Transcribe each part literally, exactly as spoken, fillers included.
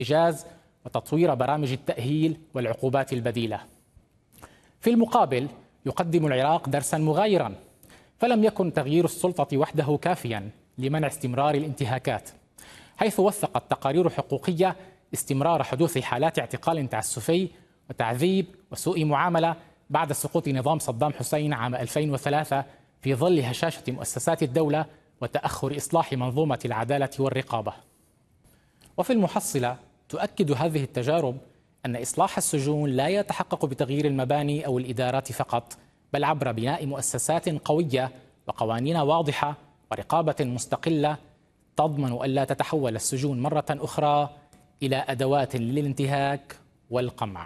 إيجاز وتطوير برامج التأهيل والعقوبات البديلة. في المقابل يقدم العراق درسا مغايرا، فلم يكن تغيير السلطة وحده كافيا لمنع استمرار الانتهاكات، حيث وثقت تقارير حقوقية استمرار حدوث حالات اعتقال تعسفي وتعذيب وسوء معاملة بعد سقوط نظام صدام حسين عام ألفين وثلاثة في ظل هشاشة مؤسسات الدولة وتأخر إصلاح منظومة العدالة والرقابة. وفي المحصلة تؤكد هذه التجارب أن إصلاح السجون لا يتحقق بتغيير المباني أو الإدارات فقط، بل عبر بناء مؤسسات قوية وقوانين واضحة ورقابة مستقلة تضمن ألا تتحول السجون مرة أخرى إلى أدوات للانتهاك والقمع.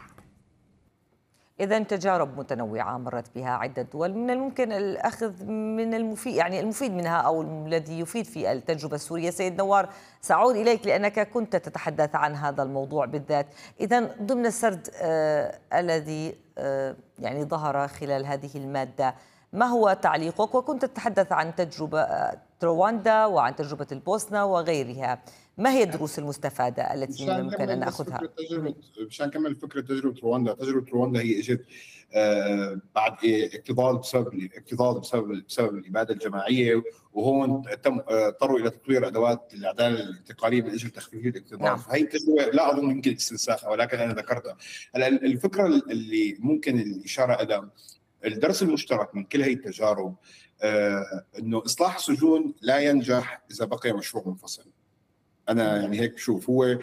إذا تجارب متنوعة مرت بها عدة دول، من الممكن الأخذ من المفيد يعني المفيد منها أو الذي يفيد في التجربة السورية. سيد نوار، سأعود إليك لأنك كنت تتحدث عن هذا الموضوع بالذات. إذا ضمن السرد آه الذي آه يعني ظهر خلال هذه المادة، ما هو تعليقك؟ وكنت تتحدث عن تجربة آه رواندا وعن تجربة البوسنة وغيرها. ما هي الدروس المستفادة التي من الممكن أن نأخذها؟ مشان نكمل فكرة تجربة رواندا، تجربة رواندا هي اجت آه بعد اكتظاظ بسبب الاكتظاظ بسبب بسبب الإبادة الجماعية، وهون تم اضطروا إلى تطوير أدوات العدالة الانتقالية من أجل تخفيف الاكتظاظ. نعم. فهي التجربة لا أظن يمكن استنساخها، ولكن أنا ذكرتها. الفكرة اللي ممكن الإشارة إلى الدرس المشترك من كل هذه التجارب آه إنه إصلاح السجون لا ينجح إذا بقي مشروع منفصل. أنا يعني هيك بشوف، هو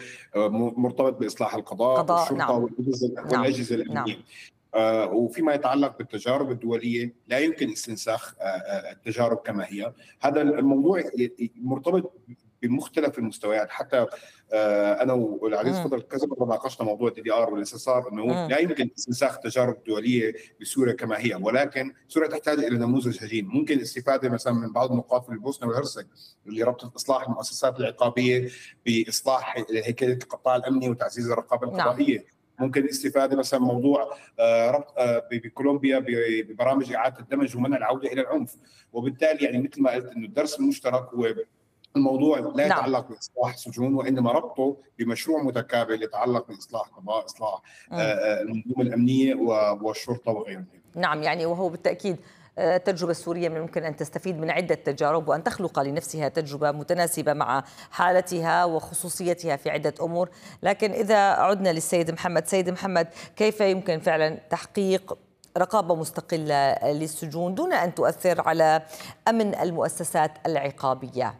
مرتبط بإصلاح القضاء قضاء والشرطة نعم. والأجهزة الأمنية. نعم. آه وفيما يتعلق بالتجارب الدولية لا يمكن استنساخ آه التجارب كما هي. هذا الموضوع مرتبط بمختلف المستويات. حتى آه انا والعزيز فضل كذا مره ناقشنا موضوع الدي دي ار والاس اس ار، انه لا يمكن استنساخ التجارب الدوليه بسوريا كما هي، ولكن سوريا تحتاج الى نموذج هجين. ممكن الاستفاده مثلا من بعض النقاط في البوسنه والهرسك اللي ربطت اصلاح المؤسسات العقابيه باصلاح هيكله القطاع الامني وتعزيز الرقابه القضائيه. نعم. ممكن الاستفاده مثلا موضوع ربط بكولومبيا ببرامج اعاده الدمج ومنع العوده الى العنف. وبالتالي يعني مثل ما قلت انه الدرس المشترك هو الموضوع لا يتعلق نعم. باصلاح السجون، وانما ربطه بمشروع متكامل يتعلق باصلاح قضاء، اصلاح المنظومه الامنيه والشرطه وغيرها. نعم، يعني وهو بالتاكيد التجربة السورية من الممكن أن تستفيد من عدة تجارب وأن تخلق لنفسها تجربة متناسبة مع حالتها وخصوصيتها في عدة أمور. لكن إذا عدنا للسيد محمد، سيد محمد، كيف يمكن فعلا تحقيق رقابة مستقلة للسجون دون أن تؤثر على أمن المؤسسات العقابية؟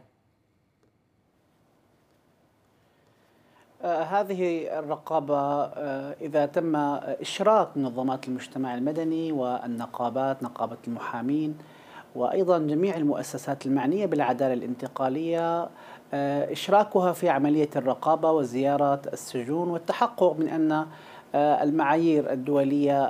آه هذه الرقابة آه إذا تم إشراك منظمات المجتمع المدني والنقابات، نقابة المحامين وأيضا جميع المؤسسات المعنية بالعدالة الانتقالية، آه إشراكها في عملية الرقابة وزيارة السجون والتحقق من أن المعايير الدولية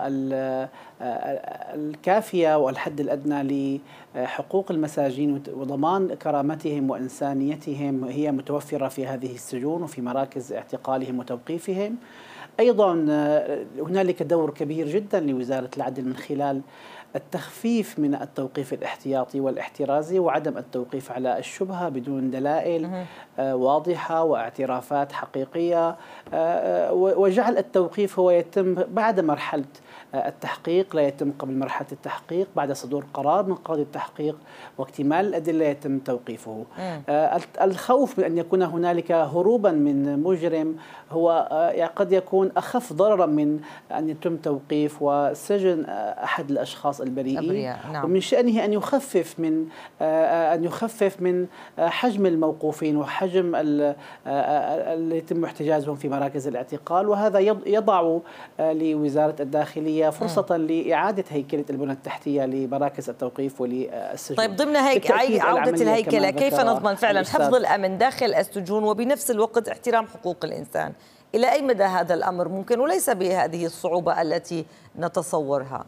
الكافية والحد الأدنى لحقوق المساجين وضمان كرامتهم وإنسانيتهم هي متوفرة في هذه السجون وفي مراكز اعتقالهم وتوقيفهم. أيضا هنالك دور كبير جدا لوزارة العدل من خلال التخفيف من التوقيف الاحتياطي والاحترازي وعدم التوقيف على الشبهة بدون دلائل واضحة واعترافات حقيقية، وجعل التوقيف هو يتم بعد مرحلة التحقيق، لا يتم قبل مرحلة التحقيق. بعد صدور قرار من قاضي التحقيق واكتمال الأدلة يتم توقيفه. الخوف من أن يكون هنالك هروبا من مجرم هو قد يكون أخف ضررا من أن يتم توقيف وسجن أحد الأشخاص البريئين. نعم. ومن شأنه أن يخفف من أن يخفف من حجم الموقوفين وحجم اللي يتم احتجازهم في مراكز الاعتقال، وهذا يضع لوزارة الداخلية فرصة م. لإعادة هيكلة البنى التحتية لمراكز التوقيف وللسجون. طيب ضمن هيك عودة الهيكلة كيف نضمن فعلا حفظ الأمن داخل السجون وبنفس الوقت احترام حقوق الإنسان؟ إلى أي مدى هذا الأمر ممكن وليس بهذه الصعوبة التي نتصورها؟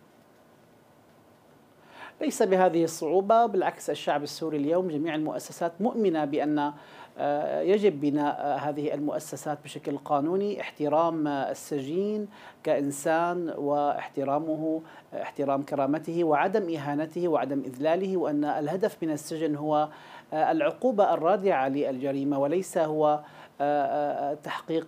ليس بهذه الصعوبة، بالعكس الشعب السوري اليوم جميع المؤسسات مؤمنة بأن يجب بناء هذه المؤسسات بشكل قانوني، احترام السجين كإنسان واحترامه احترام كرامته وعدم إهانته وعدم إذلاله، وأن الهدف من السجن هو العقوبة الرادعة للجريمة وليس هو تحقيق